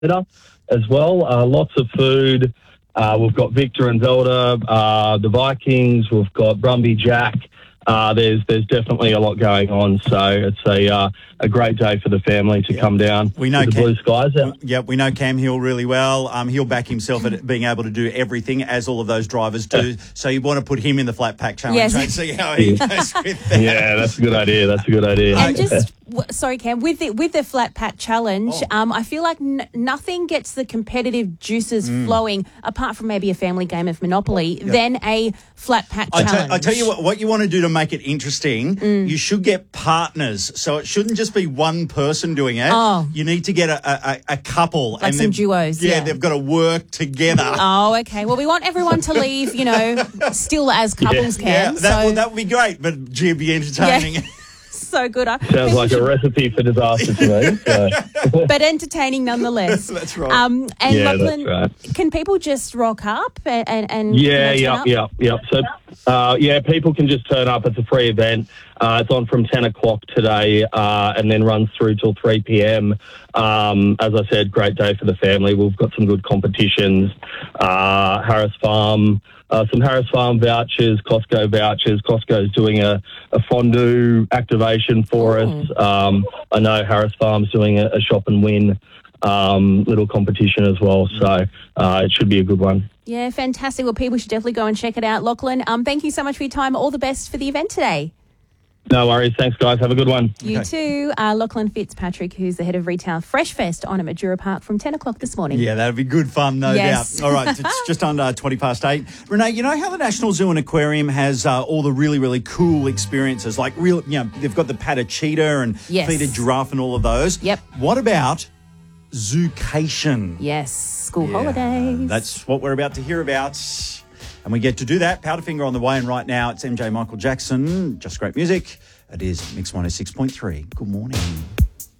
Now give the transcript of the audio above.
as well. Lots of food. We've got Victor and Zelda, the Vikings. We've got Brumby Jack. There's definitely a lot going on, so it's a great day for the family to come down. We know to the blue skies. We know Cam Hill really well. He'll back himself at being able to do everything, as all of those drivers do. So you want to put him in the flat pack challenge, Yes. and see how he goes with that. Yeah, that's a good idea. And just, sorry, Cam, with the flat pack challenge, I feel like nothing gets the competitive juices flowing, apart from maybe a family game of Monopoly, than a flat pack challenge. I tell you what you want to do to make it interesting, you should get partners. So it shouldn't just be one person doing it. Oh. You need to get a couple. Like some duos, Yeah, yeah. they've got to work together. Oh, okay. Well, we want everyone to leave, still as couples can. That would be great, but gee, it'd be entertaining. Yeah. So good. Sounds like a recipe for disaster to me. So. But entertaining nonetheless. That's right. And Yeah, Lachlan, that's right. can people just rock up and Yeah. So, people can just turn up. It's a free event. It's on from 10 o'clock today and then runs through till 3 p.m. As I said, great day for the family. We've got some good competitions. Harris Farm, some Harris Farm vouchers, Costco vouchers. Costco's doing a fondue activation for us. I know Harris Farm's doing a shop and win little competition as well. So it should be a good one. Yeah, fantastic. Well, people should definitely go and check it out. Lachlan, thank you so much for your time. All the best for the event today. No worries. Thanks, guys. Have a good one. You too. Lachlan Fitzpatrick, who's the head of retail Fresh Fest on at Madura Park from 10 o'clock this morning. Yeah, that'd be good fun, no Yes. doubt. All right, it's just under 20 past 8. Renee, you know how the National Zoo and Aquarium has all the really, really cool experiences? Like, they've got the Patta cheetah and Yes. feed a giraffe and all of those. Yep. What about Zoocation? Yes, school holidays. That's what we're about to hear about. And we get to do that. Powderfinger on the way. And right now, it's MJ Michael Jackson. Just great music. It is Mix 106.3. Good morning.